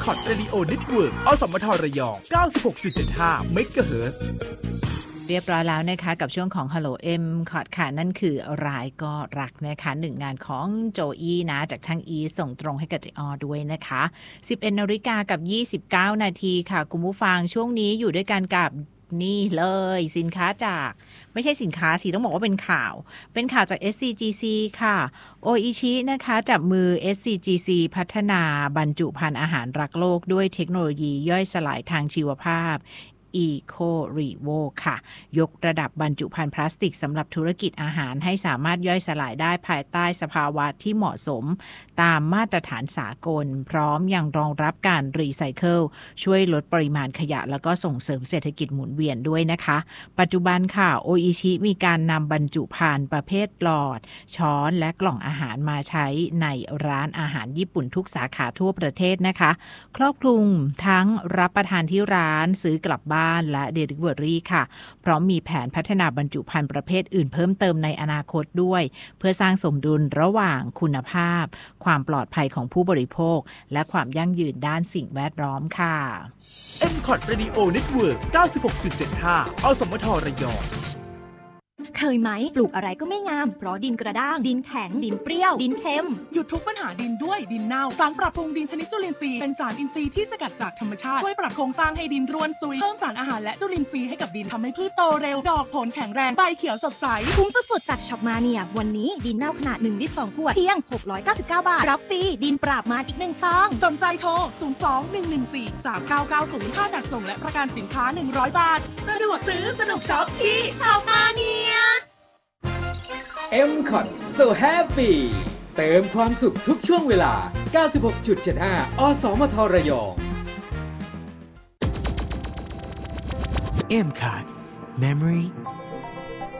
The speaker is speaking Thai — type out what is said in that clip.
MCOT Radio Network อสมทระยอง 96.75 เมกะเฮิรตซ์เรียบร้อยแล้วนะคะกับช่วงของ Hello MCOT ค่ะนั่นคือร้ายก็รักนะคะหนึ่งงานของโจอี้นะจากช่างอีส่งตรงให้กับเจอด้วยนะคะ 11:29 น.กับ 29 นาทีค่ะคุณผู้ฟังช่วงนี้อยู่ด้วยกันกับนี่เลยสินค้าจากไม่ใช่สินค้าสิต้องบอกว่าเป็นข่าวจาก SCGC ค่ะโออิชินะคะจับมือ SCGC พัฒนาบรรจุภัณฑ์อาหารรักโลกด้วยเทคโนโลยีย่อยสลายทางชีวภาพEco Revo ค่ะยกระดับบรรจุภัณฑ์พลาสติกสำหรับธุรกิจอาหารให้สามารถย่อยสลายได้ภายใต้สภาวะที่เหมาะสมตามมาตรฐานสากลพร้อมยังรองรับการรีไซเคิลช่วยลดปริมาณขยะแล้วก็ส่งเสริมเศรษฐกิจหมุนเวียนด้วยนะคะปัจจุบันค่ะโออิชิมีการนำบรรจุภัณฑ์ประเภทหลอดช้อนและกล่องอาหารมาใช้ในร้านอาหารญี่ปุ่นทุกสาขาทั่วประเทศนะคะครอบคลุมทั้งรับประทานที่ร้านซื้อกลับบ้านและ Delivery ค่ะพร้อมมีแผนพัฒนาบรรจุภัณฑ์ประเภทอื่นเพิ่มเติมในอนาคตด้วยเพื่อสร้างสมดุลระหว่างคุณภาพความปลอดภัยของผู้บริโภคและความยั่งยืนด้านสิ่งแวดล้อมค่ะ MCOT Radio Network 96.75 อสมทระยองเคยไหมปลูกอะไรก็ไม่งามเพราะดินกระด้างดินแข็งดินเปรี้ยวดินเค็มหยุดทุกปัญหาดินด้วยดินเน่าสารปรับปรุงดินชนิดจุลินทรีย์เป็นสารอินทรีย์ที่สกัดจากธรรมชาติช่วยปรับโครงสร้างให้ดินร่วนซุยเพิ่มสารอาหารและจุลินทรีย์ให้กับดินทำให้พืชโตเร็วดอกผลแข็งแรงใบเขียวสดใสคุ้มสุดๆจากช็อปมาเนี่ยวันนี้ดินเน่าขนาด1 ลิตร 2 ขวดเพียง699 บาทรับฟรีดินปราบมารอีก1 ซองสนใจโทร02-114-3990ค่าจัดส่งและประกันสินค้า100 บาทสะดวกซื้อสนุกช็อปที่ช็อปมาเนี่ย MCOT So Happy เติมความสุขทุกช่วงเวลา 96.75 อสมทระยอง MCOT Memory